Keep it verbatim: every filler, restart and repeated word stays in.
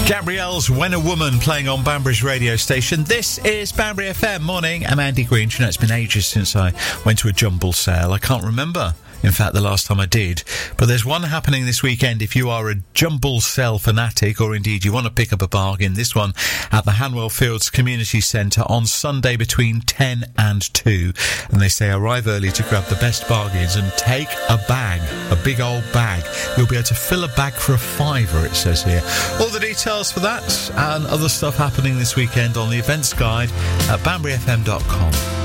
Gabrielle's When a Woman playing on Banbury's radio station. This is Banbury F M. Morning, I'm Andy Green. You know, it's been ages since I went to a jumble sale. I can't remember, in fact, the last time I did. But there's one happening this weekend if you are a jumble sale fanatic, or indeed you want to pick up a bargain. This one at the Hanwell Fields Community Centre on Sunday between ten and two. And they say arrive early to grab the best bargains and take a bag, a big old bag. You'll be able to fill a bag for a fiver, it says here. All the details for that and other stuff happening this weekend on the events guide at banbury f m dot com.